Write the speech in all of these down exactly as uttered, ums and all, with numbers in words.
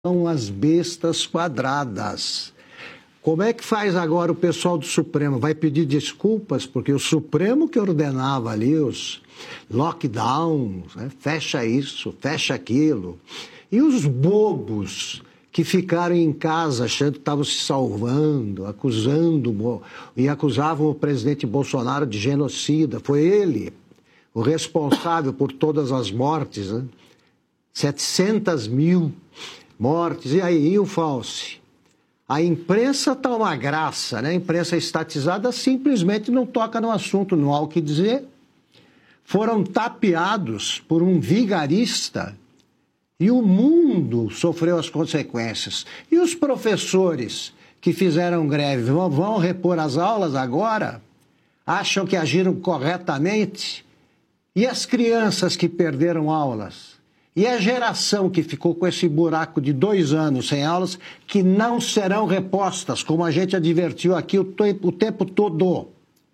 São as bestas quadradas. Como é que faz agora o pessoal do Supremo? Vai pedir desculpas, porque o Supremo que ordenava ali os lockdowns, né? Fecha isso, fecha aquilo. E os bobos que ficaram em casa achando que estavam se salvando, acusando e acusavam o presidente Bolsonaro de genocida. Foi ele o responsável por todas as mortes, né? setecentas mil mortes. E aí, e o Fauci? A imprensa está uma graça, né? A imprensa estatizada simplesmente não toca no assunto, não há o que dizer. Foram tapeados por um vigarista e o mundo sofreu as consequências. E os professores que fizeram greve vão, vão repor as aulas agora? Acham que agiram corretamente? E as crianças que perderam aulas? E a geração que ficou com esse buraco de dois anos sem aulas, que não serão repostas, como a gente advertiu aqui o tempo, o tempo todo.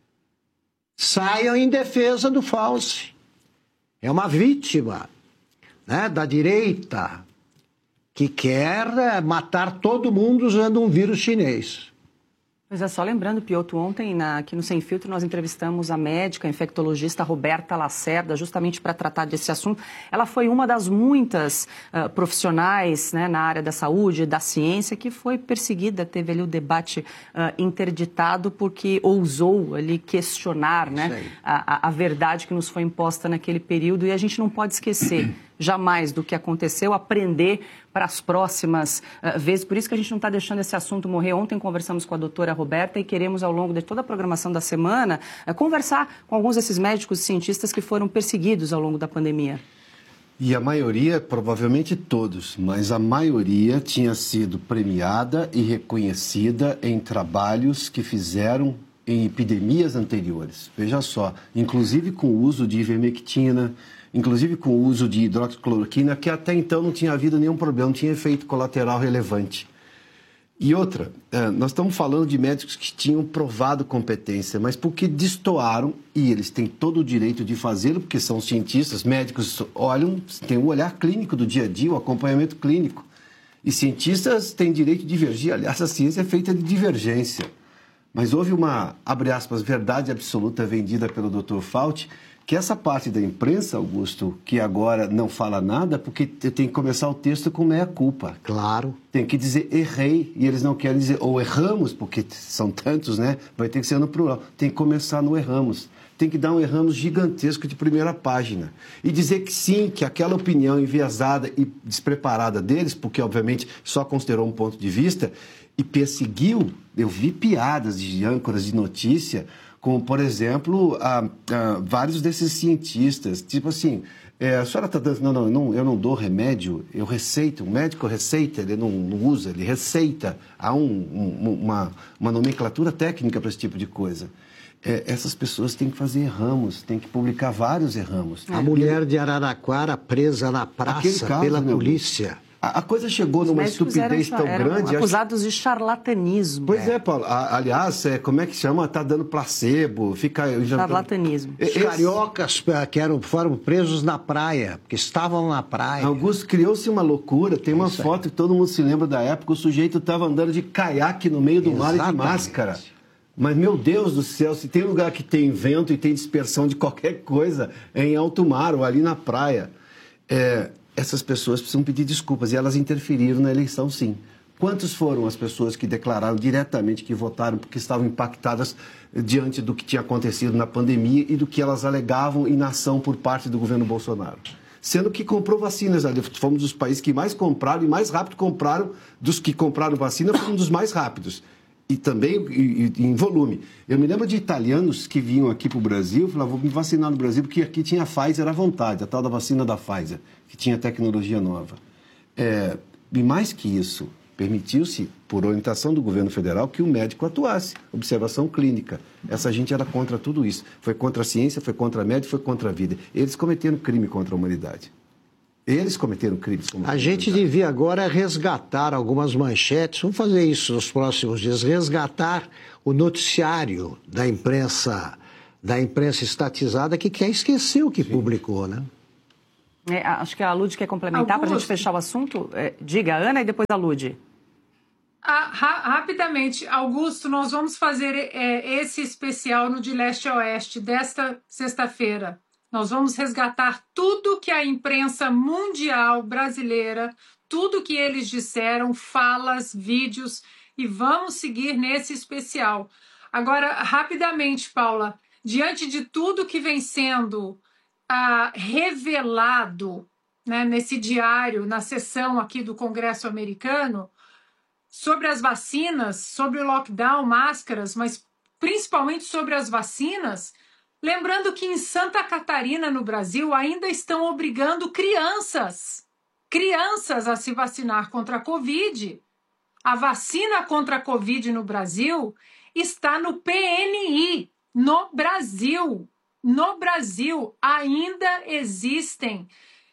Saiam em defesa do Fauci. É uma vítima, né, da direita que quer matar todo mundo usando um vírus chinês. Pois é, só lembrando, Piotr, ontem na, aqui no Sem Filtro nós entrevistamos a médica infectologista Roberta Lacerda justamente para tratar desse assunto. Ela foi uma das muitas uh, profissionais, né, na área da saúde, da ciência, que foi perseguida, teve ali o debate uh, interditado porque ousou ali questionar, né, a, a verdade que nos foi imposta naquele período, e a gente não pode esquecer jamais do que aconteceu, aprender para as próximas uh, vezes. Por isso que a gente não está deixando esse assunto morrer. Ontem conversamos com a doutora Roberta e queremos, ao longo de toda a programação da semana, uh, conversar com alguns desses médicos e cientistas que foram perseguidos ao longo da pandemia. E a maioria, provavelmente todos, mas a maioria tinha sido premiada e reconhecida em trabalhos que fizeram em epidemias anteriores. Veja só, inclusive com o uso de ivermectina, inclusive com o uso de hidroxicloroquina, que até então não tinha havido nenhum problema, não tinha efeito colateral relevante. E outra, nós estamos falando de médicos que tinham provado competência, mas porque destoaram, e eles têm todo o direito de fazê-lo, porque são cientistas, médicos olham, têm o olhar clínico do dia a dia, o acompanhamento clínico. E cientistas têm direito de divergir, aliás, a ciência é feita de divergência. Mas houve uma, abre aspas, verdade absoluta vendida pelo doutor Fauci, que essa parte da imprensa, Augusto, que agora não fala nada, porque tem que começar o texto com meia-culpa. Claro. Tem que dizer errei, e eles não querem dizer ou erramos, porque são tantos, né? Vai ter que ser no plural. Tem que começar no erramos. Tem que dar um erramos gigantesco de primeira página. E dizer que sim, que aquela opinião enviesada e despreparada deles, porque obviamente só considerou um ponto de vista, e perseguiu, eu vi piadas de âncoras de notícia, como, por exemplo, a, a, vários desses cientistas, tipo assim, é, a senhora está dando... Não, não, não, eu não dou remédio, eu receito, o médico receita, ele não, não usa, ele receita. Há um, um, uma, uma nomenclatura técnica para esse tipo de coisa. É, essas pessoas têm que fazer erramos, têm que publicar vários erramos. A mulher de Araraquara presa na praça caso, pela polícia... A coisa chegou numa estupidez eram, tão eram grande... acusados acho... de charlatanismo. Pois é, é Paulo. A, aliás, é, como é que chama? Está dando placebo, fica... Charlatanismo. Os Esse... cariocas que eram, foram presos na praia, que estavam na praia. Augusto, criou-se uma loucura. Tem uma Isso foto aí. que todo mundo se lembra da época. O sujeito estava andando de caiaque no meio do Exatamente. mar e de máscara. Mas, meu Deus do céu, se tem lugar que tem vento e tem dispersão de qualquer coisa, é em alto mar ou ali na praia. É... Essas pessoas precisam pedir desculpas e elas interferiram na eleição, sim. Quantas foram as pessoas que declararam diretamente que votaram porque estavam impactadas diante do que tinha acontecido na pandemia e do que elas alegavam inação por parte do governo Bolsonaro? Sendo que comprou vacinas, fomos dos países que mais compraram e mais rápido compraram, dos que compraram vacina, fomos um dos mais rápidos. E também e, e, em volume. Eu me lembro de italianos que vinham aqui para o Brasil e falavam, vou me vacinar no Brasil, porque aqui tinha a Pfizer à vontade, a tal da vacina da Pfizer, que tinha tecnologia nova. É, e mais que isso, permitiu-se, por orientação do governo federal, que o médico atuasse, observação clínica. Essa gente era contra tudo isso. Foi contra a ciência, foi contra a médica, foi contra a vida. Eles cometeram crime contra a humanidade. Eles cometeram crimes. A gente devia agora resgatar algumas manchetes, vamos fazer isso nos próximos dias, resgatar o noticiário da imprensa, da imprensa estatizada que quer esquecer o que Sim. publicou, né? É, acho que a Lud quer complementar para a gente fechar o assunto. É, diga, Ana, e depois a Lud. Ah, ra rapidamente, Augusto, nós vamos fazer é, esse especial no De Leste a Oeste desta sexta-feira. Nós vamos resgatar tudo que a imprensa mundial brasileira, tudo que eles disseram, falas, vídeos, e vamos seguir nesse especial. Agora, rapidamente, Paula, diante de tudo que vem sendo ah, revelado, né, nesse diário, na sessão aqui do Congresso americano, sobre as vacinas, sobre o lockdown, máscaras, mas principalmente sobre as vacinas, lembrando que em Santa Catarina, no Brasil, ainda estão obrigando crianças, crianças a se vacinar contra a Covid. A vacina contra a Covid no Brasil está no P N I, no Brasil. No Brasil ainda existem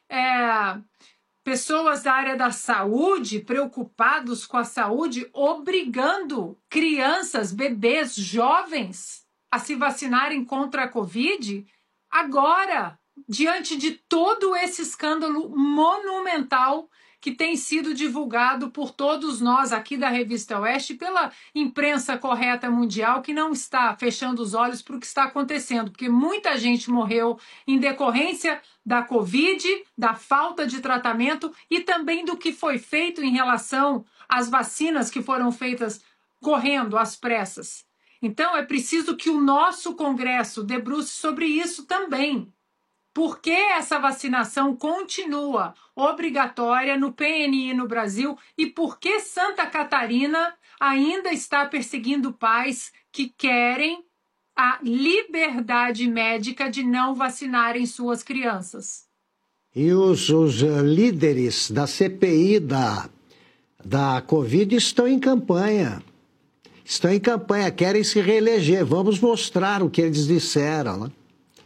é, pessoas da área da saúde, preocupados com a saúde, obrigando crianças, bebês, jovens a se vacinarem contra a Covid. Agora, diante de todo esse escândalo monumental que tem sido divulgado por todos nós aqui da Revista Oeste, pela imprensa correta mundial, que não está fechando os olhos para o que está acontecendo, porque muita gente morreu em decorrência da Covid, da falta de tratamento e também do que foi feito em relação às vacinas que foram feitas correndo às pressas. Então, é preciso que o nosso Congresso debruce sobre isso também. Por que essa vacinação continua obrigatória no P N I no Brasil e por que Santa Catarina ainda está perseguindo pais que querem a liberdade médica de não vacinarem suas crianças? E os, os uh, líderes da C P I da, da Covid estão em campanha. Estão em campanha, querem se reeleger. Vamos mostrar o que eles disseram, né?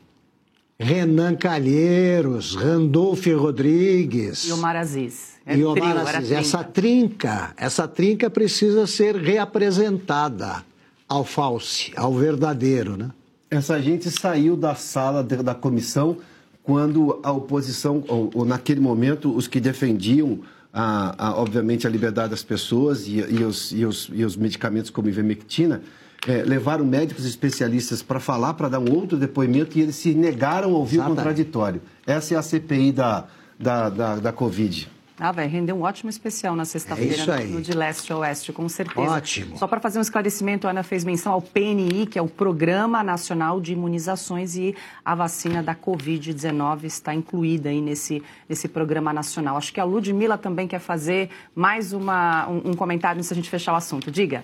Renan Calheiros, Randolfo Rodrigues. E Omar Aziz. É e Omar trio, Aziz. Essa trinca, essa trinca precisa ser reapresentada ao falso, ao verdadeiro, né? Essa gente saiu da sala de, da comissão quando a oposição, ou, ou naquele momento, os que defendiam, a, a, obviamente, a liberdade das pessoas e, e, os, e, os, e os medicamentos como ivermectina, É, levaram médicos especialistas para falar, para dar um outro depoimento, e eles se negaram a ouvir o contraditório. Essa é a C P I da, da, da, da Covid. Ah, vai render um ótimo especial na sexta-feira é no De Leste a Oeste, com certeza. Ótimo. Só para fazer um esclarecimento, a Ana fez menção ao P N I, que é o Programa Nacional de Imunizações, e a vacina da Covid dezenove está incluída aí nesse, nesse programa nacional. Acho que a Ludmila também quer fazer mais uma, um, um comentário antes da gente fechar o assunto. Diga.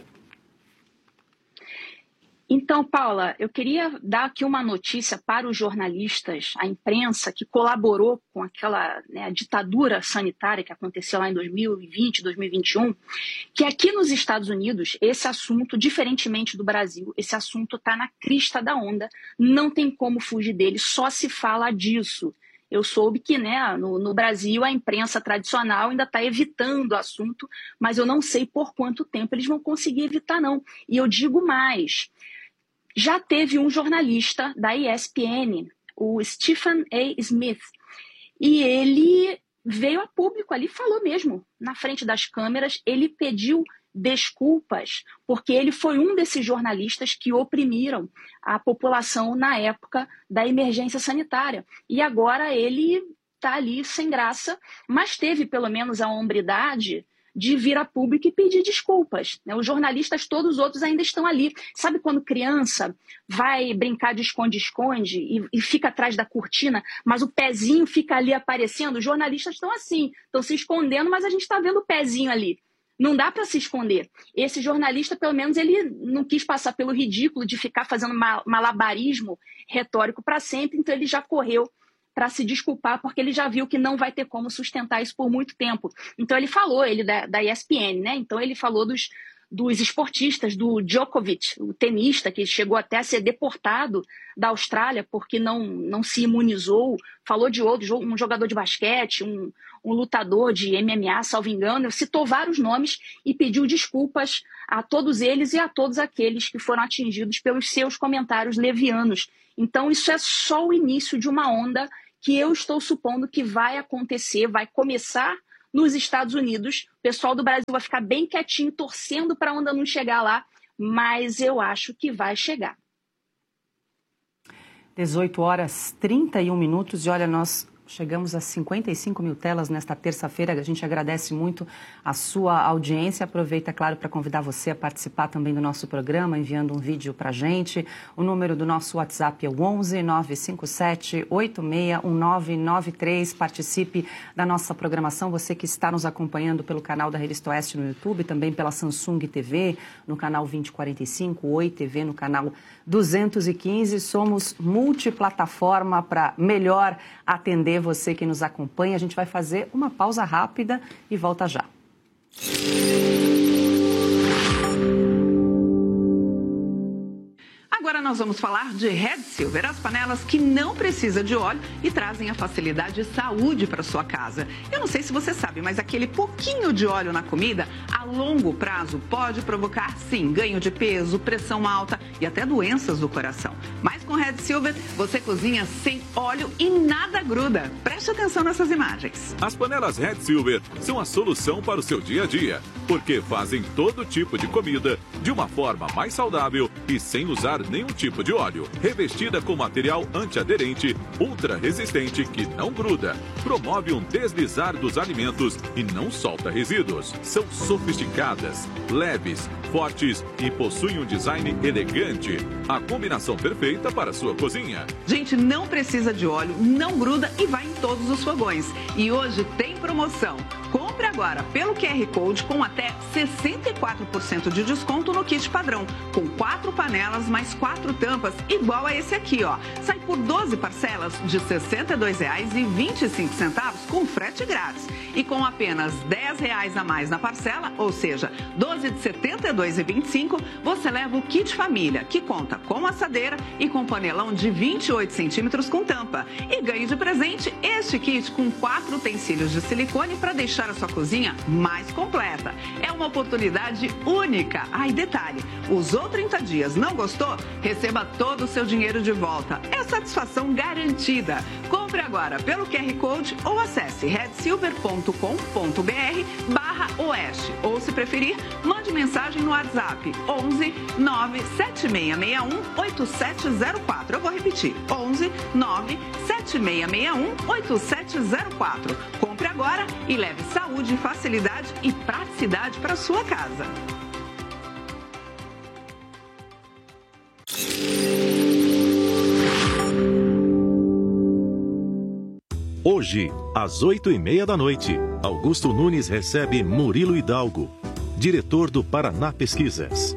Então, Paula, eu queria dar aqui uma notícia para os jornalistas, a imprensa que colaborou com aquela né, ditadura sanitária que aconteceu lá em dois mil e vinte, dois mil e vinte e um, que aqui nos Estados Unidos, esse assunto, diferentemente do Brasil, esse assunto está na crista da onda, não tem como fugir dele, só se fala disso. Eu soube que né, no, no Brasil a imprensa tradicional ainda está evitando o assunto, mas eu não sei por quanto tempo eles vão conseguir evitar, não. E eu digo mais, já teve um jornalista da E S P N, o Stephen A. Smith, e ele veio a público ali, falou mesmo, na frente das câmeras, ele pediu desculpas, porque ele foi um desses jornalistas que oprimiram a população na época da emergência sanitária. E agora ele está ali sem graça, mas teve pelo menos a hombridade de vir a público e pedir desculpas. Os jornalistas, todos os outros, ainda estão ali. Sabe quando criança vai brincar de esconde-esconde e, e fica atrás da cortina, mas o pezinho fica ali aparecendo? Os jornalistas estão assim, estão se escondendo, mas a gente está vendo o pezinho ali. Não dá para se esconder. Esse jornalista, pelo menos, ele não quis passar pelo ridículo de ficar fazendo malabarismo retórico para sempre, então ele já correu para se desculpar, porque ele já viu que não vai ter como sustentar isso por muito tempo. Então ele falou, ele da, da E S P N, né? Então ele falou dos, dos esportistas, do Djokovic, o tenista, que chegou até a ser deportado da Austrália porque não, não se imunizou, falou de outros, um jogador de basquete, um, um lutador de M M A, salvo engano, citou vários nomes e pediu desculpas a todos eles e a todos aqueles que foram atingidos pelos seus comentários levianos. Então isso é só o início de uma onda que eu estou supondo que vai acontecer, vai começar nos Estados Unidos. O pessoal do Brasil vai ficar bem quietinho, torcendo para a onda não chegar lá, mas eu acho que vai chegar. dezoito horas, trinta e um minutos, e olha, nós chegamos a cinquenta e cinco mil telas nesta terça-feira. A gente agradece muito a sua audiência. Aproveita, claro, para convidar você a participar também do nosso programa, enviando um vídeo para a gente. O número do nosso WhatsApp é o onze nove cinco sete oito seis um nove nove três. Participe da nossa programação. Você que está nos acompanhando pelo canal da Revista Oeste no YouTube, também pela Samsung T V, no canal vinte e quarenta e cinco, Oi T V, no canal duzentos e quinze. Somos multiplataforma para melhor atender você que nos acompanha. A gente vai fazer uma pausa rápida e volta já. Agora nós vamos falar de Red Silver, as panelas que não precisam de óleo e trazem a facilidade e saúde para sua casa. Eu não sei se você sabe, mas aquele pouquinho de óleo na comida, a longo prazo, pode provocar, sim, ganho de peso, pressão alta e até doenças do coração. Mas com Red Silver, você cozinha sem óleo e nada gruda. Preste atenção nessas imagens. As panelas Red Silver são a solução para o seu dia a dia, porque fazem todo tipo de comida de uma forma mais saudável e sem usar nenhum tipo de óleo. Revestida com material antiaderente, ultra resistente que não gruda, promove um deslizar dos alimentos e não solta resíduos. São sofisticadas, leves, fortes e possuem um design elegante. A combinação perfeita para a sua cozinha. Gente, não precisa de óleo, não gruda e vai em todos os fogões. E hoje tem promoção. Compre agora pelo Q R Code com até sessenta e quatro por cento de desconto no kit padrão, com quatro panelas mais quatro tampas, igual a esse aqui, ó. Sai por doze parcelas de sessenta e dois reais e vinte e cinco centavos com frete grátis. E com apenas dez reais a mais na parcela, ou seja, doze de setenta e dois reais e vinte e cinco, você leva o kit família, que conta com assadeira e com panelão de vinte e oito centímetros com tampa. E ganhe de presente este kit com quatro utensílios de silicone para deixar a sua cozinha mais completa. É uma oportunidade única. Ah, e detalhe, usou trinta dias, não gostou? Receba todo o seu dinheiro de volta. É satisfação garantida. Compre agora pelo Q R Code ou acesse red silver ponto com ponto br barra oeste. Ou, se preferir, mande mensagem no WhatsApp onze nove sete seis seis um oito sete zero quatro. Eu vou repetir, onze nove sete seis seis um oito sete zero quatro. Compre agora e leve saúde, facilidade e praticidade para sua casa. Hoje, às oito e meia da noite, Augusto Nunes recebe Murilo Hidalgo, diretor do Paraná Pesquisas.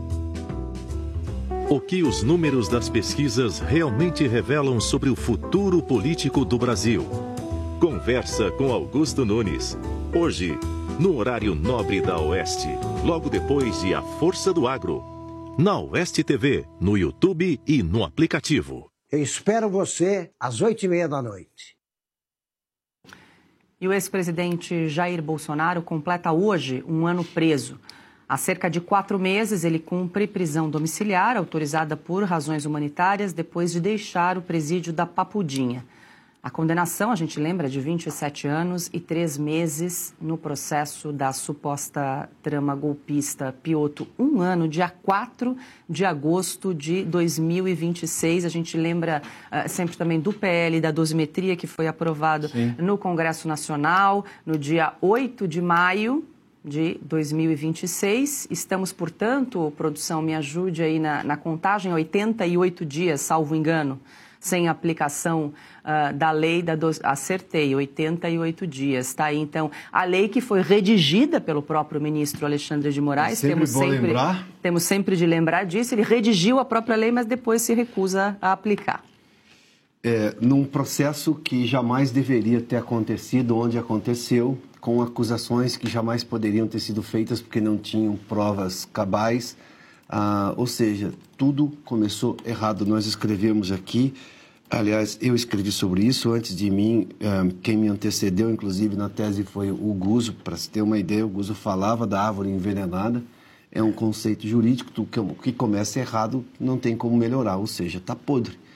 O que os números das pesquisas realmente revelam sobre o futuro político do Brasil? Conversa com Augusto Nunes. Hoje, no horário nobre da Oeste, logo depois de A Força do Agro. Na Oeste T V, no YouTube e no aplicativo. Eu espero você às oito e meia da noite. E o ex-presidente Jair Bolsonaro completa hoje um ano preso. Há cerca de quatro meses, ele cumpre prisão domiciliar, autorizada por razões humanitárias, depois de deixar o presídio da Papudinha. A condenação, a gente lembra, de vinte e sete anos e três meses no processo da suposta trama golpista Piotr. Um ano, dia quatro de agosto de dois mil e vinte e seis. A gente lembra uh, sempre também do P L da dosimetria, que foi aprovado Sim. no Congresso Nacional no dia oito de maio de dois mil e vinte e seis. Estamos, portanto, produção, me ajude aí na, na contagem, oitenta e oito dias, salvo engano, sem aplicação uh, da lei da... Do... Acertei, oitenta e oito dias, tá aí. Então, a lei que foi redigida pelo próprio ministro Alexandre de Moraes, sempre temos sempre, lembrar. temos sempre de lembrar disso, ele redigiu a própria lei, mas depois se recusa a aplicar. É, num processo que jamais deveria ter acontecido, onde aconteceu, com acusações que jamais poderiam ter sido feitas porque não tinham provas cabais. Ah, ou seja, tudo começou errado. Nós escrevemos aqui, aliás, eu escrevi sobre isso antes de mim, um, quem me antecedeu, inclusive, na tese foi o Guzzo. Para se ter uma ideia, o Guzzo falava da árvore envenenada. É um conceito jurídico, que, que começa errado não tem como melhorar, ou seja, está podre.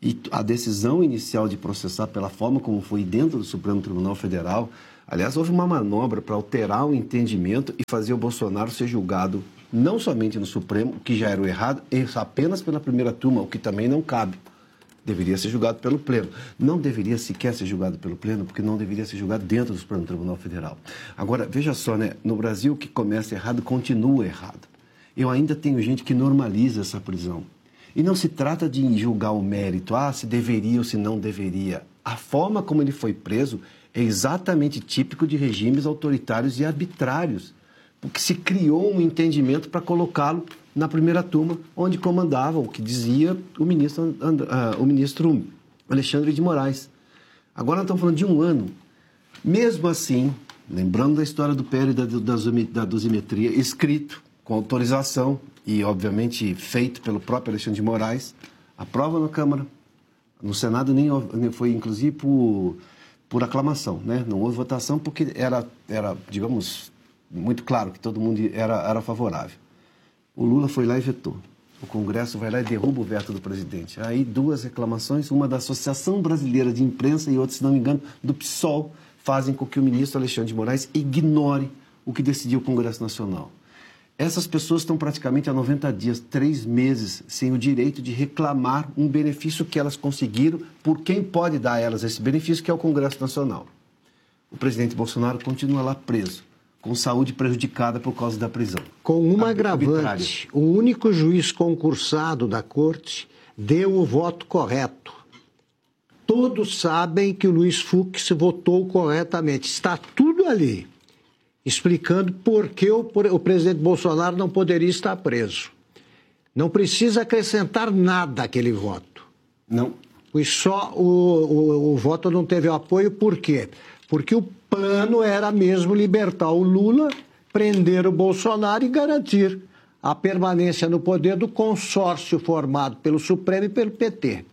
E a decisão inicial de processar pela forma como foi dentro do Supremo Tribunal Federal, aliás, houve uma manobra para alterar o entendimento e fazer o Bolsonaro ser julgado não somente no Supremo, o que já era o errado, apenas pela primeira turma, o que também não cabe. Deveria ser julgado pelo Pleno. Não deveria sequer ser julgado pelo Pleno, porque não deveria ser julgado dentro do Supremo Tribunal Federal. Agora, veja só, né? No Brasil, o que começa errado, continua errado. Eu ainda tenho gente que normaliza essa prisão. E não se trata de julgar o mérito, ah, se deveria ou se não deveria. A forma como ele foi preso é exatamente típico de regimes autoritários e arbitrários, porque se criou um entendimento para colocá-lo na primeira turma, onde comandava o que dizia o ministro, uh, o ministro Alexandre de Moraes. Agora nós estamos falando de um ano. Mesmo assim, lembrando da história do P L da, da, da dosimetria, escrito, com autorização e, obviamente, feito pelo próprio Alexandre de Moraes, aprova na Câmara, no Senado nem foi, inclusive, por, por aclamação, né? Não houve votação porque era, era, digamos, muito claro que todo mundo era, era favorável. O Lula foi lá e vetou. O Congresso vai lá e derruba o veto do presidente. Aí duas reclamações, uma da Associação Brasileira de Imprensa e outra, se não me engano, do PSOL, fazem com que o ministro Alexandre de Moraes ignore o que decidiu o Congresso Nacional. Essas pessoas estão praticamente há noventa dias, três meses, sem o direito de reclamar um benefício que elas conseguiram por quem pode dar a elas esse benefício, que é o Congresso Nacional. O presidente Bolsonaro continua lá preso, com saúde prejudicada por causa da prisão. Com uma agravante, o único juiz concursado da corte deu o voto correto. Todos sabem que o Luiz Fux votou corretamente. Está tudo ali, explicando por que o, o presidente Bolsonaro não poderia estar preso. Não precisa acrescentar nada àquele voto. Não. Pois só o, o, o voto não teve apoio, por quê? Porque o plano era mesmo libertar o Lula, prender o Bolsonaro e garantir a permanência no poder do consórcio formado pelo Supremo e pelo P T.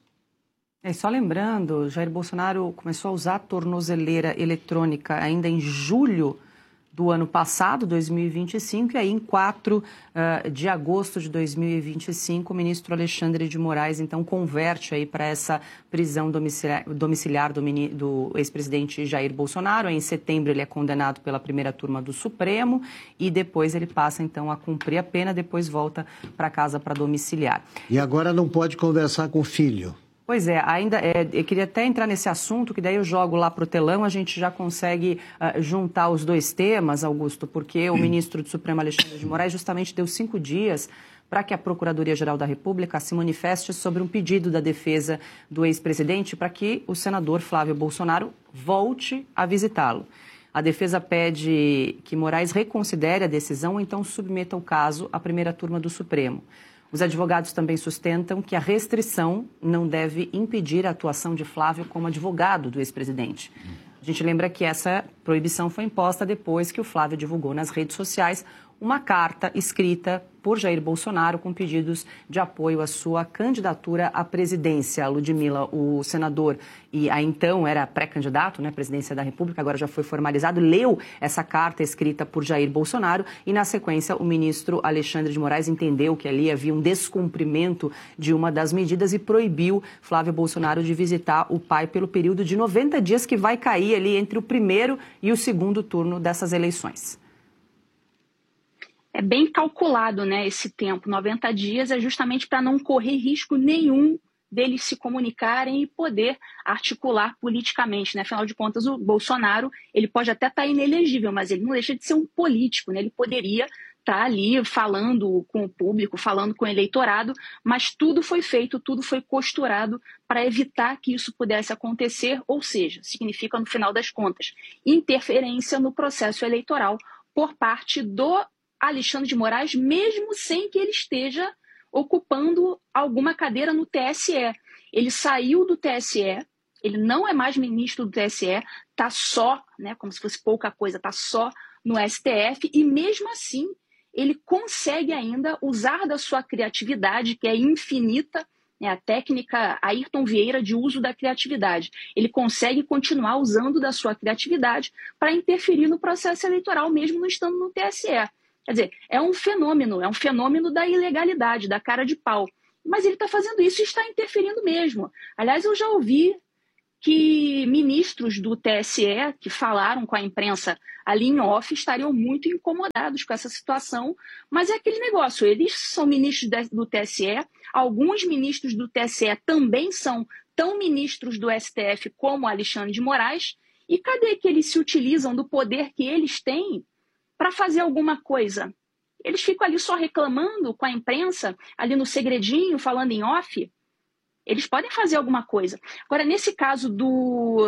É, só lembrando, Jair Bolsonaro começou a usar a tornozeleira eletrônica ainda em julho do ano passado, dois mil e vinte e cinco, e aí em quatro de agosto de dois mil e vinte e cinco, o ministro Alexandre de Moraes, então, converte aí para essa prisão domiciliar, domiciliar do, do ex-presidente Jair Bolsonaro. Aí, em setembro, ele é condenado pela primeira turma do Supremo e depois ele passa, então, a cumprir a pena, depois volta para casa para domiciliar. E agora não pode conversar com o filho. Pois é, ainda é, eu queria até entrar nesse assunto, que daí eu jogo lá para o telão, a gente já consegue uh, juntar os dois temas, Augusto, porque o ministro do Supremo, Alexandre de Moraes, justamente deu cinco dias para que a Procuradoria-Geral da República se manifeste sobre um pedido da defesa do ex-presidente para que o senador Flávio Bolsonaro volte a visitá-lo. A defesa pede que Moraes reconsidere a decisão ou então submeta o caso à primeira turma do Supremo. Os advogados também sustentam que a restrição não deve impedir a atuação de Flávio como advogado do ex-presidente. A gente lembra que essa proibição foi imposta depois que o Flávio divulgou nas redes sociais uma carta escrita por Jair Bolsonaro com pedidos de apoio à sua candidatura à presidência. Ludmila, o senador, e aí então era pré-candidato, né, à presidência da República, agora já foi formalizado, leu essa carta escrita por Jair Bolsonaro e, na sequência, o ministro Alexandre de Moraes entendeu que ali havia um descumprimento de uma das medidas e proibiu Flávio Bolsonaro de visitar o pai pelo período de noventa dias que vai cair ali entre o primeiro e o segundo turno dessas eleições. É bem calculado, né, esse tempo, noventa dias, é justamente para não correr risco nenhum deles se comunicarem e poder articular politicamente, né? Afinal de contas, o Bolsonaro, ele pode até estar inelegível, mas ele não deixa de ser um político, né? Ele poderia estar ali falando com o público, falando com o eleitorado, mas tudo foi feito, tudo foi costurado para evitar que isso pudesse acontecer, ou seja, significa, no final das contas, interferência no processo eleitoral por parte do Alexandre de Moraes, mesmo sem que ele esteja ocupando alguma cadeira no T S E. Ele saiu do T S E, ele não é mais ministro do T S E, está só, né, como se fosse pouca coisa, está só no S T F, e mesmo assim ele consegue ainda usar da sua criatividade, que é infinita, né, a técnica Ayrton Vieira de uso da criatividade. Ele consegue continuar usando da sua criatividade para interferir no processo eleitoral, mesmo não estando no T S E. Quer dizer, é um fenômeno, é um fenômeno da ilegalidade, da cara de pau. mas ele está fazendo isso e está interferindo mesmo. Aliás, eu já ouvi que ministros do T S E que falaram com a imprensa ali em off estariam muito incomodados com essa situação, mas é aquele negócio, eles são ministros do T S E, alguns ministros do T S E também são tão ministros do S T F como Alexandre de Moraes, e cadê que eles se utilizam do poder que eles têm para fazer alguma coisa? Eles ficam ali só reclamando com a imprensa, ali no segredinho, falando em off. Eles podem fazer alguma coisa. Agora, nesse caso do,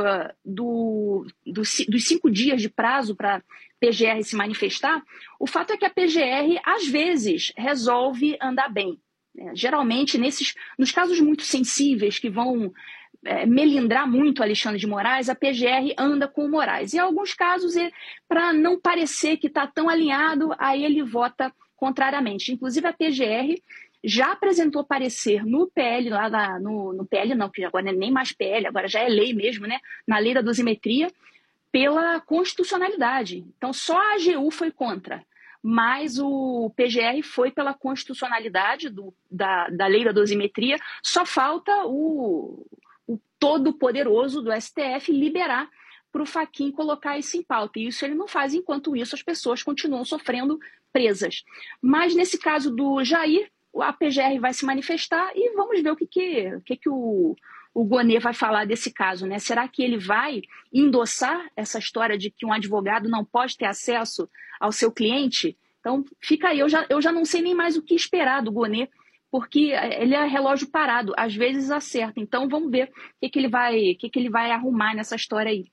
do, do, dos cinco dias de prazo para a P G R se manifestar, o fato é que a P G R, às vezes, resolve andar bem. É, geralmente, nesses, nos casos muito sensíveis, que vão é, melindrar muito Alexandre de Moraes, a P G R anda com o Moraes. E, em alguns casos, para não parecer que está tão alinhado, aí ele vota contrariamente. Inclusive, a P G R já apresentou parecer no P L, lá na, no, no P L não, que agora não é nem mais P L, agora já é lei mesmo, né? Na lei da dosimetria, pela constitucionalidade. Então, só a A G U foi contra, mas o P G R foi pela constitucionalidade do, da, da lei da dosimetria, só falta o, o todo-poderoso do S T F liberar para o Fachin colocar isso em pauta. E isso ele não faz, enquanto isso as pessoas continuam sofrendo presas. Mas nesse caso do Jair, a P G R vai se manifestar e vamos ver o que, que, o, que, que o, o Gonê vai falar desse caso, né? Será que ele vai endossar essa história de que um advogado não pode ter acesso ao seu cliente? Então, fica aí. Eu já, eu já não sei nem mais o que esperar do Gonê, porque ele é relógio parado, às vezes acerta. Então, vamos ver o que, que, ele, vai, o que, que ele vai arrumar nessa história aí.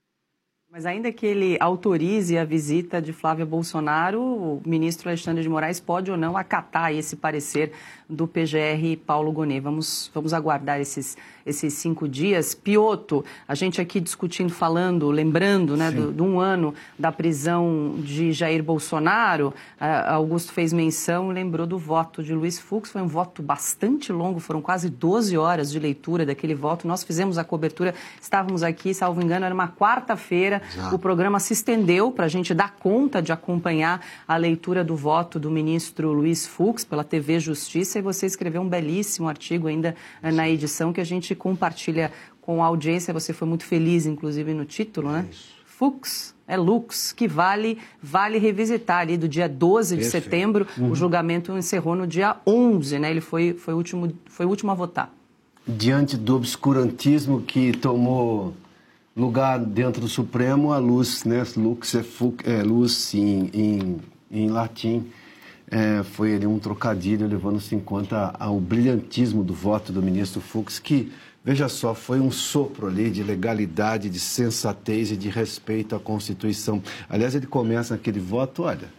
Mas ainda que ele autorize a visita de Flávia Bolsonaro, o ministro Alexandre de Moraes pode ou não acatar esse parecer do P G R Paulo Gonê. Vamos, vamos aguardar esses, esses cinco dias. Piotto, a gente aqui discutindo, falando, lembrando, né, do, de um ano da prisão de Jair Bolsonaro. Uh, Augusto fez menção, lembrou do voto de Luiz Fux. Foi um voto bastante longo, foram quase doze horas de leitura daquele voto. Nós fizemos a cobertura, estávamos aqui, salvo engano, era uma quarta-feira. Exato. O programa se estendeu para a gente dar conta de acompanhar a leitura do voto do ministro Luiz Fux pela T V Justiça, e você escreveu um belíssimo artigo ainda Sim. na edição que a gente compartilha com a audiência. Você foi muito feliz, inclusive, no título, né? Isso. Fux é Lux, que vale, vale revisitar ali do dia doze de Perfeito. setembro. Uhum. O julgamento encerrou no dia onze, né? Ele foi, foi, o último, foi o último a votar. Diante do obscurantismo que tomou lugar dentro do Supremo, a luz, né? Lux é, fux, é luz em, em, em latim. É, foi ali um trocadilho, levando-se em conta ao brilhantismo do voto do ministro Fux, que, veja só, foi um sopro ali de legalidade, de sensatez e de respeito à Constituição. Aliás, ele começa aquele voto, olha,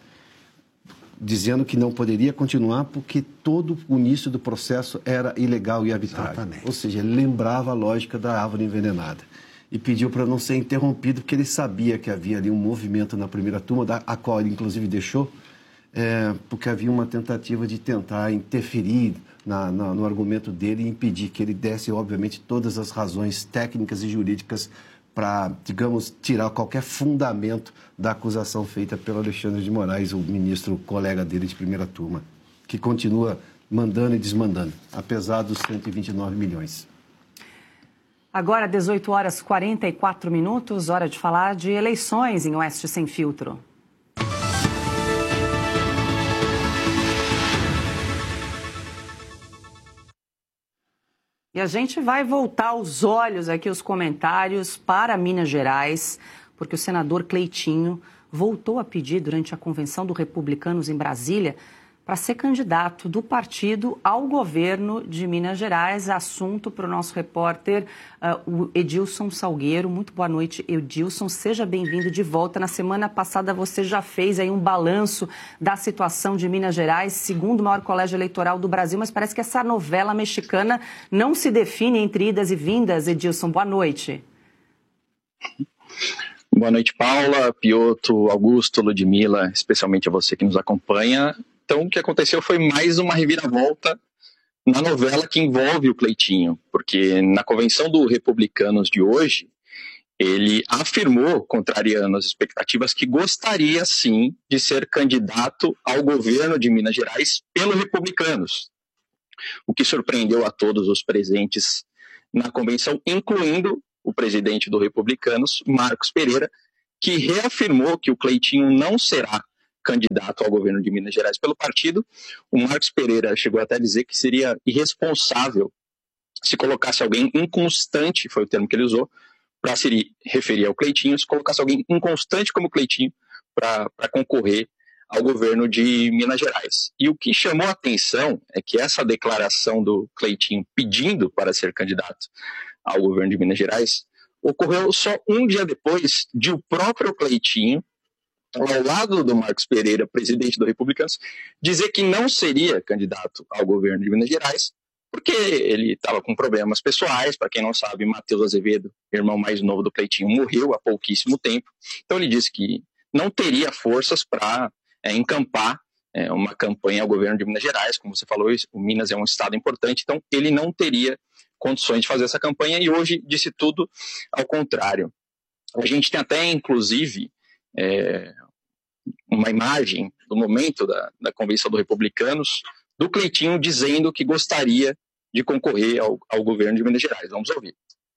dizendo que não poderia continuar porque todo o início do processo era ilegal e arbitrário. Exatamente. Ou seja, ele lembrava a lógica da árvore envenenada. E pediu para não ser interrompido, porque ele sabia que havia ali um movimento na primeira turma, da, a qual ele, inclusive, deixou, é, porque havia uma tentativa de tentar interferir na, na, no argumento dele e impedir que ele desse, obviamente, todas as razões técnicas e jurídicas para, digamos, tirar qualquer fundamento da acusação feita pelo Alexandre de Moraes, o ministro colega dele de primeira turma, que continua mandando e desmandando, apesar dos cento e vinte e nove milhões. Agora, dezoito horas e quarenta e quatro minutos, hora de falar de eleições em Oeste Sem Filtro. E a gente vai voltar os olhos aqui, os comentários, para Minas Gerais, porque o senador Cleitinho voltou a pedir durante a convenção do Republicanos em Brasília para ser candidato do partido ao governo de Minas Gerais. Assunto para o nosso repórter, uh, o Edilson Salgueiro. Muito boa noite, Edilson. Seja bem-vindo de volta. Na semana passada você já fez aí um balanço da situação de Minas Gerais, segundo o maior colégio eleitoral do Brasil, mas parece que essa novela mexicana não se define entre idas e vindas. Edilson, boa noite. Boa noite, Paula, Piotto, Augusto, Ludmila, especialmente a você que nos acompanha. Então, o que aconteceu foi mais uma reviravolta na novela que envolve o Cleitinho, porque na convenção do Republicanos de hoje, ele afirmou, contrariando as expectativas, que gostaria, sim, de ser candidato ao governo de Minas Gerais pelo Republicanos. o que surpreendeu a todos os presentes na convenção, incluindo o presidente do Republicanos, Marcos Pereira, que reafirmou que o Cleitinho não será candidato ao governo de Minas Gerais pelo partido. O Marcos Pereira chegou até a dizer que seria irresponsável se colocasse alguém inconstante, foi o termo que ele usou, para se referir ao Cleitinho, se colocasse alguém inconstante como Cleitinho para concorrer ao governo de Minas Gerais. E o que chamou a atenção é que essa declaração do Cleitinho pedindo para ser candidato ao governo de Minas Gerais ocorreu só um dia depois de o próprio Cleitinho, ao lado do Marcos Pereira, presidente do Republicanos, dizer que não seria candidato ao governo de Minas Gerais, porque ele estava com problemas pessoais. Para quem não sabe, Matheus Azevedo, irmão mais novo do Cleitinho, morreu há pouquíssimo tempo. Então ele disse que não teria forças para é, encampar é, uma campanha ao governo de Minas Gerais. Como você falou, o Minas é um estado importante, então ele não teria condições de fazer essa campanha, e hoje disse tudo ao contrário. A gente tem até, inclusive, é, uma imagem do momento da, da convenção do Republicanos, do Cleitinho dizendo que gostaria de concorrer ao, ao governo de Minas Gerais. Vamos ouvir.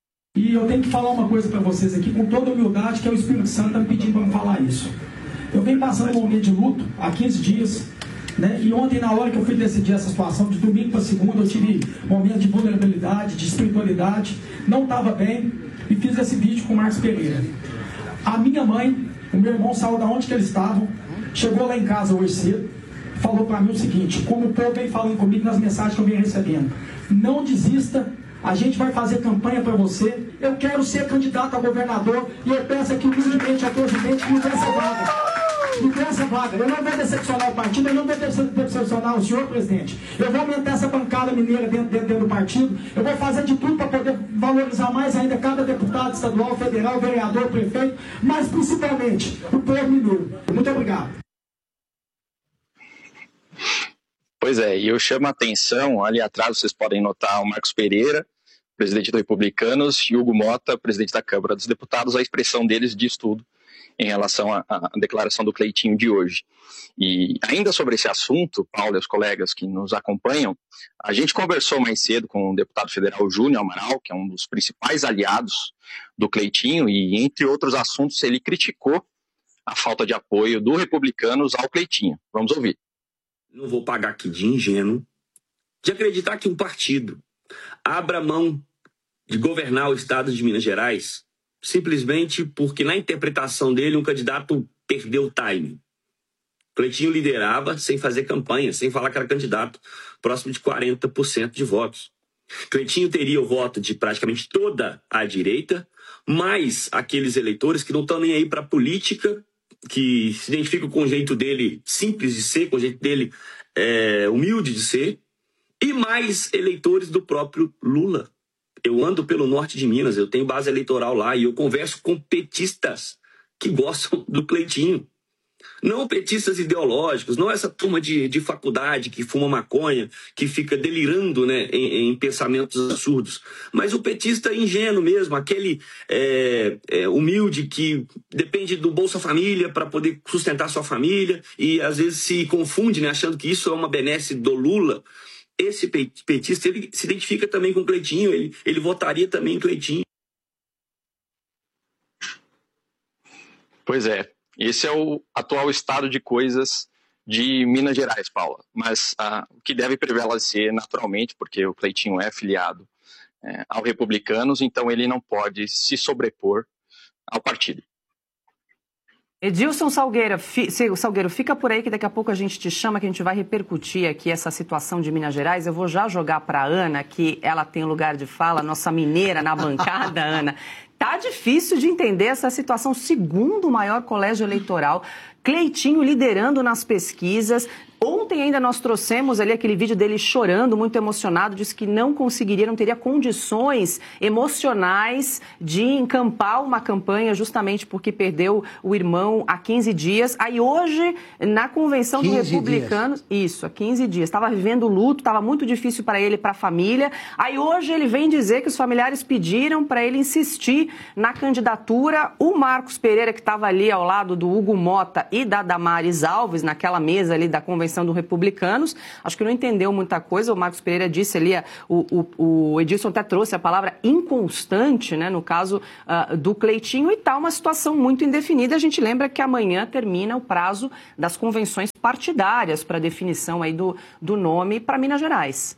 E eu tenho que falar uma coisa para vocês aqui, com toda humildade, que é o Espírito Santo está me pedindo para me falar isso. Eu venho passando um momento de luto há quinze dias, né? E ontem, na hora que eu fui decidir essa situação, de domingo para segunda, eu tive momentos de vulnerabilidade, de espiritualidade, não estava bem, e fiz esse vídeo com o Marcos Pereira. A minha mãe, o meu irmão saiu da onde que eles estavam, chegou lá em casa hoje cedo, falou para mim o seguinte, como o povo vem falando comigo nas mensagens que eu venho recebendo: não desista, a gente vai fazer campanha para você, eu quero ser candidato a governador, e eu peço aqui humildemente ao presidente que me dê essa vaga. Me dê essa vaga. Eu não vou decepcionar o partido, eu não vou decepcionar o senhor, presidente. Eu vou aumentar essa bancada mineira dentro, dentro, dentro do partido, eu vou fazer de tudo para poder valorizar mais ainda cada deputado estadual, federal, vereador, prefeito, mas principalmente o povo mineiro. Muito obrigado. Pois é, e eu chamo a atenção, ali atrás vocês podem notar o Marcos Pereira, presidente do Republicanos, e Hugo Mota, presidente da Câmara dos Deputados. A expressão deles diz tudo em relação à, à declaração do Cleitinho de hoje. E ainda sobre esse assunto, Paulo e os colegas que nos acompanham, a gente conversou mais cedo com o deputado federal Júnior Amaral, que é um dos principais aliados do Cleitinho, e entre outros assuntos ele criticou a falta de apoio do Republicanos ao Cleitinho. Vamos ouvir. Não vou pagar aqui de ingênuo de acreditar que um partido abra mão de governar o estado de Minas Gerais simplesmente porque, na interpretação dele, um candidato perdeu o time. Cleitinho liderava sem fazer campanha, sem falar que era candidato, próximo de quarenta por cento de votos. Cleitinho teria o voto de praticamente toda a direita, mais aqueles eleitores que não estão nem aí para a política, que se identificam com o jeito dele simples de ser, com o jeito dele é, humilde de ser, e mais eleitores do próprio Lula. Eu ando pelo norte de Minas, eu tenho base eleitoral lá, e eu converso com petistas que gostam do Cleitinho. Não petistas ideológicos, não essa turma de, de faculdade que fuma maconha, que fica delirando, né, em, em pensamentos absurdos. Mas o petista ingênuo mesmo, aquele é, é, humilde que depende do Bolsa Família para poder sustentar sua família e às vezes se confunde, né, achando que isso é uma benesse do Lula. Esse petista, ele se identifica também com o Cleitinho, ele, ele votaria também em Cleitinho. Pois é. Esse é o atual estado de coisas de Minas Gerais, Paula. Mas ah, o que deve prevalecer naturalmente, porque o Cleitinho é afiliado é, ao Republicanos, então ele não pode se sobrepor ao partido. Edilson Salgueiro, fi, Salgueiro, fica por aí que daqui a pouco a gente te chama, que a gente vai repercutir aqui essa situação de Minas Gerais. Eu vou já jogar para a Ana, que ela tem lugar de fala, nossa mineira na bancada, Ana. Tá difícil de entender essa situação, segundo o maior colégio eleitoral, Cleitinho liderando nas pesquisas. Ontem ainda nós trouxemos ali aquele vídeo dele chorando, muito emocionado, disse que não conseguiria, não teria condições emocionais de encampar uma campanha justamente porque perdeu o irmão há quinze dias. Aí hoje, na convenção do Republicanos, dias. isso, há quinze dias, estava vivendo luto, estava muito difícil para ele e para a família. Aí hoje ele vem dizer que os familiares pediram para ele insistir na candidatura. O Marcos Pereira, que estava ali ao lado do Hugo Mota e da Damares Alves, naquela mesa ali da convenção do republicanos. Acho que não entendeu muita coisa. O Marcos Pereira disse ali, o, o, o Edilson até trouxe a palavra inconstante, né, no caso uh, do Cleitinho, e está uma situação muito indefinida. A gente lembra que amanhã termina o prazo das convenções partidárias para definição aí do, do nome para Minas Gerais.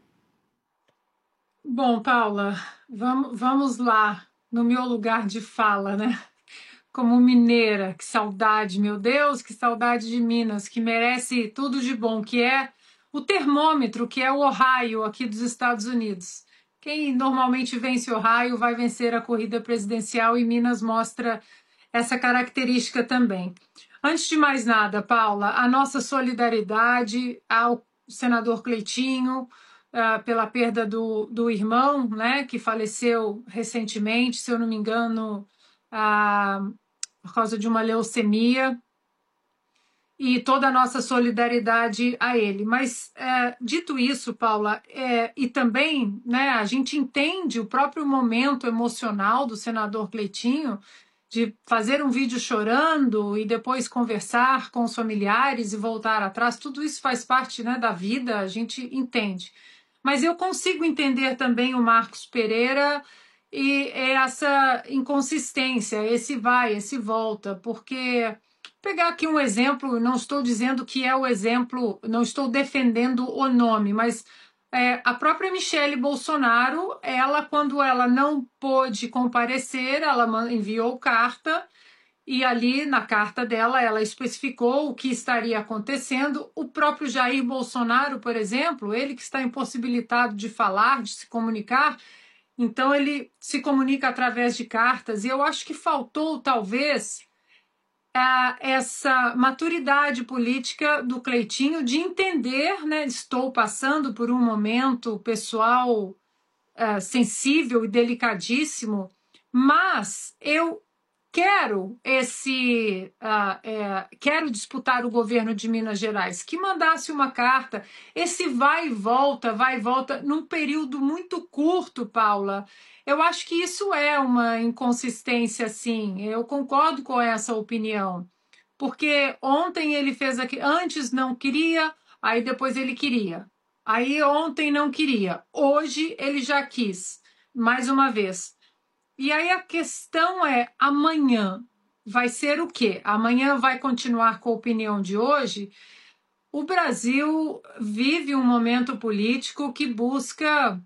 Bom, Paula, vamos, vamos lá, no meu lugar de fala, né? Como mineira, que saudade, meu Deus, que saudade de Minas, que merece tudo de bom, que é o termômetro, que é o Ohio aqui dos Estados Unidos. Quem normalmente vence Ohio vai vencer a corrida presidencial e Minas mostra essa característica também. Antes de mais nada, Paula, a nossa solidariedade ao senador Cleitinho, Uh, pela perda do, do irmão, né, que faleceu recentemente, se eu não me engano, uh, por causa de uma leucemia, e toda a nossa solidariedade a ele. Mas, uh, dito isso, Paula, é, e também, né, a gente entende o próprio momento emocional do senador Cleitinho, de fazer um vídeo chorando e depois conversar com os familiares e voltar atrás, tudo isso faz parte, né, da vida, a gente entende. Mas eu consigo entender também o Marcos Pereira e essa inconsistência, esse vai, esse volta, porque pegar aqui um exemplo, não estou dizendo que é o exemplo, não estou defendendo o nome, mas é, a própria Michele Bolsonaro, ela, quando ela não pôde comparecer, ela enviou carta. E ali, na carta dela, ela especificou o que estaria acontecendo. O próprio Jair Bolsonaro, por exemplo, ele que está impossibilitado de falar, de se comunicar, então ele se comunica através de cartas. E eu acho que faltou, talvez, essa maturidade política do Cleitinho de entender, né, estou passando por um momento pessoal uh, sensível e delicadíssimo, mas eu quero esse uh, é, quero disputar o governo de Minas Gerais, que mandasse uma carta, esse vai e volta, vai e volta, num período muito curto, Paula. Eu acho que isso é uma inconsistência, sim. Eu concordo com essa opinião, porque ontem ele fez aqui, antes não queria, aí depois ele queria, aí ontem não queria, hoje ele já quis, mais uma vez. E aí a questão é, amanhã vai ser o quê? Amanhã vai continuar com a opinião de hoje? O Brasil vive um momento político que busca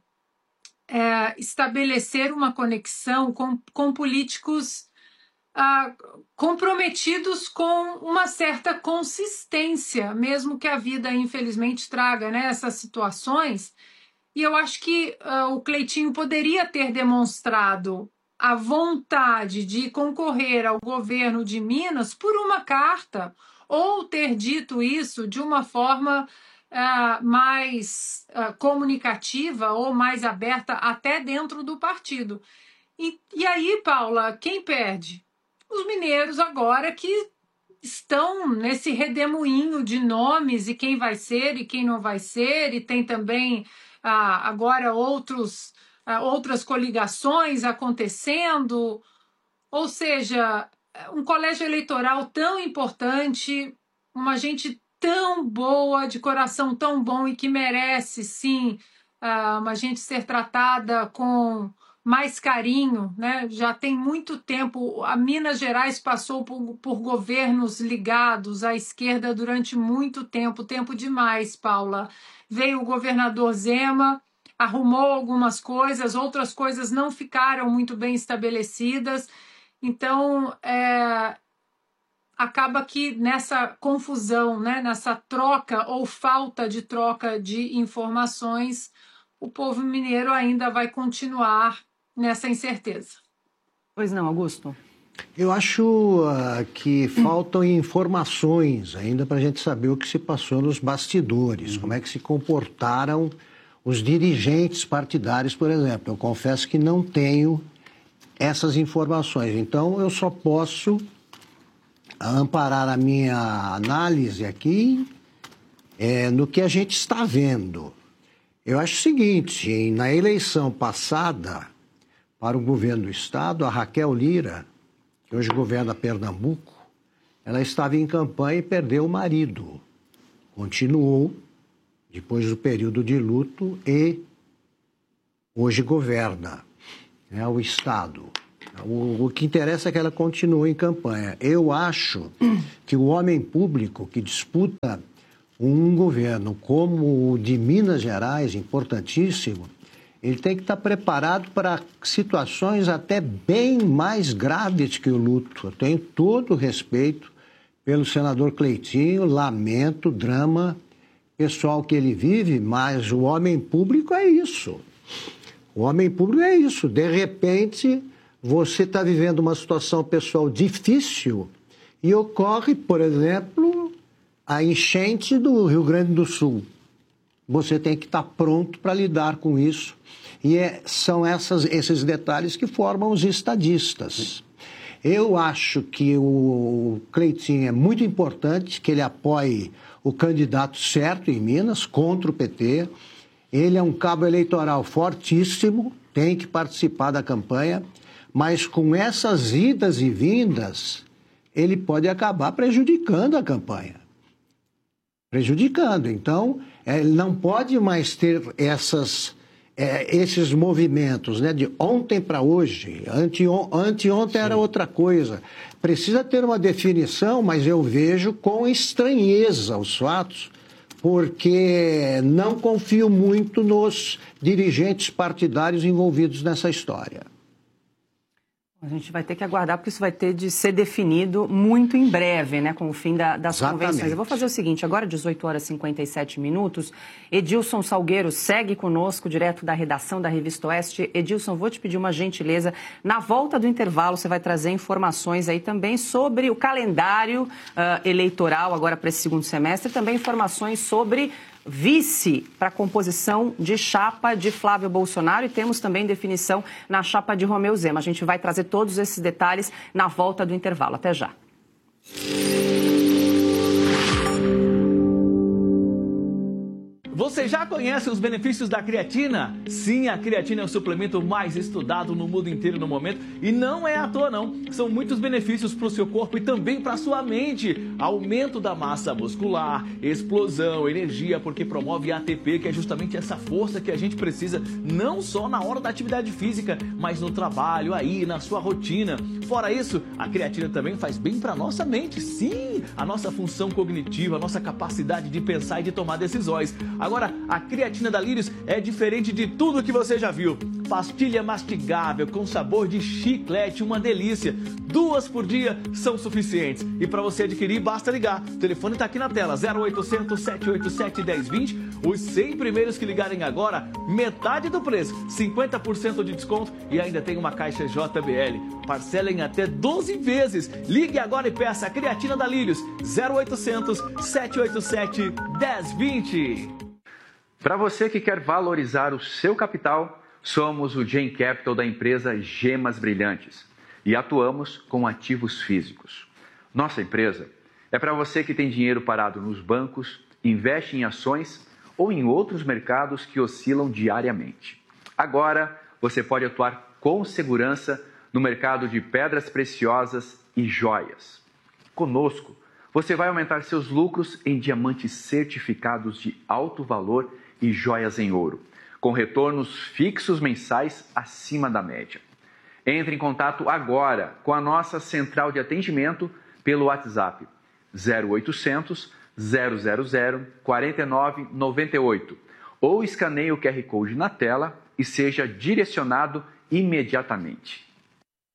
é, estabelecer uma conexão com, com políticos ah, comprometidos com uma certa consistência, mesmo que a vida, infelizmente, traga, né, essas situações. E eu acho que uh, o Cleitinho poderia ter demonstrado a vontade de concorrer ao governo de Minas por uma carta, ou ter dito isso de uma forma uh, mais uh, comunicativa ou mais aberta até dentro do partido. E, e aí, Paula, quem perde? Os mineiros agora que estão nesse redemoinho de nomes e quem vai ser e quem não vai ser, e tem também uh, agora outros... outras coligações acontecendo, ou seja, um colégio eleitoral tão importante, uma gente tão boa, de coração tão bom e que merece, sim, uma gente ser tratada com mais carinho, né? Já tem muito tempo, a Minas Gerais passou por, por governos ligados à esquerda durante muito tempo, tempo demais, Paula. Veio o governador Zema, arrumou algumas coisas, outras coisas não ficaram muito bem estabelecidas. Então, é, acaba que nessa confusão, né, nessa troca ou falta de troca de informações, o povo mineiro ainda vai continuar nessa incerteza. Pois não, Augusto? Eu acho uh, que faltam informações ainda para a gente saber o que se passou nos bastidores, como é que se comportaram os dirigentes partidários, por exemplo. Eu confesso que não tenho essas informações. Então, eu só posso amparar a minha análise aqui é, no que a gente está vendo. Eu acho o seguinte, na eleição passada para o governo do Estado, a Raquel Lira, que hoje governa Pernambuco, ela estava em campanha e perdeu o marido continuou depois do período de luto e hoje governa, né, o Estado. O, o que interessa é que ela continue em campanha. Eu acho que o homem público que disputa um governo como o de Minas Gerais, importantíssimo, ele tem que estar preparado para situações até bem mais graves que o luto. Eu tenho todo o respeito pelo senador Cleitinho, lamento o drama pessoal que ele vive, mas o homem público é isso. O homem público é isso. De repente, você está vivendo uma situação pessoal difícil e ocorre, por exemplo, a enchente do Rio Grande do Sul. Você tem que estar pronto para lidar com isso. E é, são essas, esses detalhes que formam os estadistas. Eu acho que o Cleitinho é muito importante que ele apoie o candidato certo em Minas, contra o P T. Ele é um cabo eleitoral fortíssimo, tem que participar da campanha, mas com essas idas e vindas, ele pode acabar prejudicando a campanha. Prejudicando. Então, ele não pode mais ter essas, é, esses movimentos, né, de ontem para hoje. Anteon, anteontem Sim. era outra coisa. Precisa ter uma definição, mas eu vejo com estranheza os fatos, porque não confio muito nos dirigentes partidários envolvidos nessa história. A gente vai ter que aguardar, porque isso vai ter de ser definido muito em breve, né, com o fim da, das Exatamente. convenções. Eu vou fazer o seguinte, agora dezoito horas e cinquenta e sete minutos, Edilson Salgueiro segue conosco, direto da redação da Revista Oeste. Edilson, vou te pedir uma gentileza, na volta do intervalo você vai trazer informações aí também sobre o calendário uh, eleitoral agora para esse segundo semestre, e também informações sobre vice para a composição de chapa de Flávio Bolsonaro, e temos também definição na chapa de Romeu Zema. A gente vai trazer todos esses detalhes na volta do intervalo. Até já. Você já conhece os benefícios da creatina? Sim, a creatina é o suplemento mais estudado no mundo inteiro no momento e não é à toa não. São muitos benefícios para o seu corpo e também para a sua mente. Aumento da massa muscular, explosão, energia, porque promove A T P, que é justamente essa força que a gente precisa, não só na hora da atividade física, mas no trabalho, aí, na sua rotina. Fora isso, a creatina também faz bem para a nossa mente. Sim, a nossa função cognitiva, a nossa capacidade de pensar e de tomar decisões. Agora, a creatina da Lírios é diferente de tudo que você já viu. Pastilha mastigável com sabor de chiclete, uma delícia. Duas por dia são suficientes. E para você adquirir, basta ligar. O telefone está aqui na tela, zero oitocentos, sete oito sete, um zero dois zero. Os cem primeiros que ligarem agora, metade do preço, cinquenta por cento de desconto e ainda tem uma caixa J B L. Parcela em até doze vezes. Ligue agora e peça a creatina da Lírios, zero oitocentos, sete oito sete, um zero dois zero. Para você que quer valorizar o seu capital, somos o Gen Capital da empresa Gemas Brilhantes e atuamos com ativos físicos. Nossa empresa é para você que tem dinheiro parado nos bancos, investe em ações ou em outros mercados que oscilam diariamente. Agora, você pode atuar com segurança no mercado de pedras preciosas e joias. Conosco, você vai aumentar seus lucros em diamantes certificados de alto valor e joias em ouro, com retornos fixos mensais acima da média. Entre em contato agora com a nossa central de atendimento pelo WhatsApp zero oitocentos, zero zero zero, quatro nove nove oito ou escaneie o Q R Code na tela e seja direcionado imediatamente.